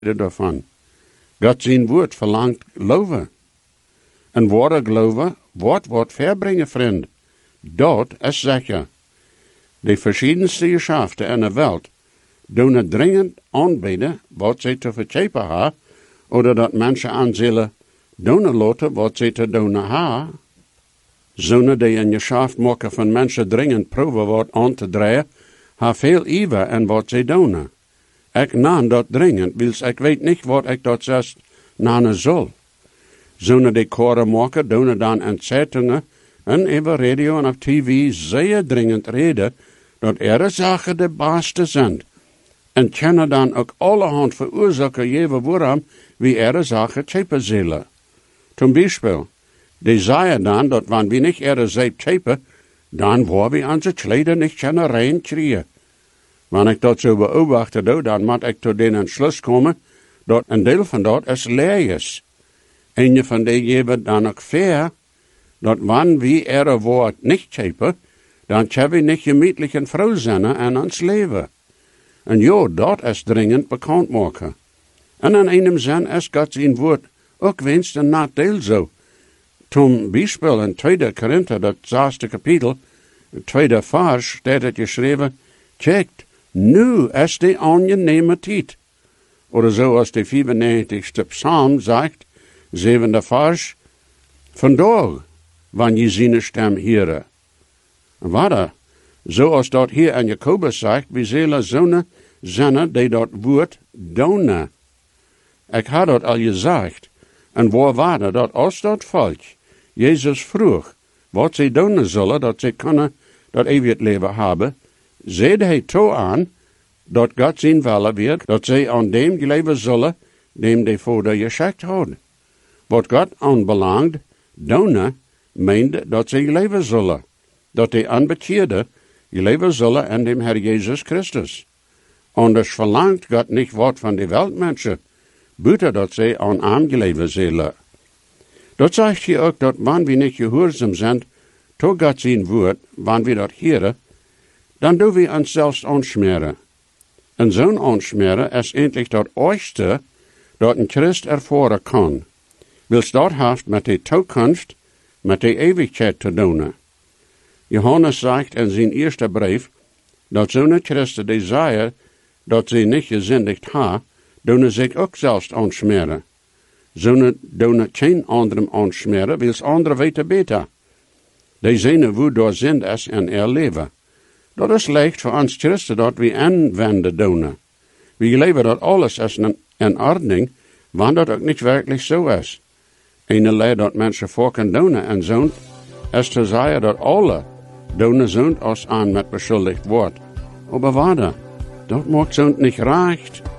davon. Gott zijn woord verlangt geloven. En ware geloven wordt verbrengen, vriend. Dat is zeker. De verschiedenste geschäften in de wereld doen het dringend aanbieden wat ze te verkopen hebben, oder dat mensen aan zullen doen laten wat ze te doen hebben. Zonen die een geschäft maken van mensen dringend proeven wat aan te draaien, hebben veel iever en wat ze doen. Ik naam dat dringend, wils ik weet niet wat ik dat zelfs namen zal. Zonen die koren maken, doen dan in zeitungen en over radio en op tv zeer dringend reden dat er zaken de beste zijn. En kennen dan ook allerhand veroorzaken jewe waarom wie er zaken chepen zullen. Zum Beispiel, die zeiden dan dat wanneer we niet er zeep chepen, dan waar we onze kleider niet kunnen rein kriegen. Wanneer ik dat zo beobachte doe, dan moet ik tot den Entschluss komen dat een deel van dat is leeg is. Een van die jewe dan ook fair, dat wanneer we er woord niet chepen, dan kunnen we niet gemütlich een vrouw zijn en ons leven. En ja, dat is dringend bekend maken. En in einem zin is God zijn woord ook winst en nadeel zo. Zum Beispiel in 2 Korinther, dat 6. kapitel, 2. vers, staat het geschreven, kijkt, nu is de aangename tijd. Oder zoals de 95ste psalm zegt, 7. vers, vandaag, wanneer je zijn stem hieren. Wat? Zoals dat hier in Jacobus zegt, we zullen zonen zijn die dat woord doen. Ik had dat al gezegd. En waar waren dat als dat volk Jezus vroeg wat ze doen zullen, dat ze kunnen dat eeuwig leven hebben, zeide hij toe aan dat God zijn willen werd, dat zij aan dem leven zullen, dem de voorder geschikt hadden. Wat God aanbelangt, doen, meende dat ze leven zullen, dat de aanbekeerde leven zullen in dem Herr Jezus Christus. Anders verlangt God niet wat van de wereldmensen, buiten dat zij aan hem geleven zullen. Dat zegt hier ook dat wanneer we niet gehoorzaam zijn, tot God zijn woord, wanneer we dat horen, dan doen we ons zelfs aansmeren. En zo'n aansmeren is eindelijk dat eerste dat een Christ ervaren kan. Wils dat heeft met de toekomst, met de eeuwigheid te doen. Johannes zegt in zijn eerste brief, dat zo'n Christen die zeiden dat ze niet gezindigd ha, doen zich ook zelfs aansmeren. Zo'n doen geen anderen aansmeren, wils anderen weten beter. Die zijn wo door zin is en er leven. Dat is leicht voor ons Christen dat we aanwenden doen. We leven dat alles is in ordning, wanneer dat ook niet werkelijk zo is. Een leid dat mensen voor kunnen doen en zo'n, is te zeggen dat alle doen zo'n als aan met beschuldigd wordt. Maar wat? Dat maakt zo'n niet recht.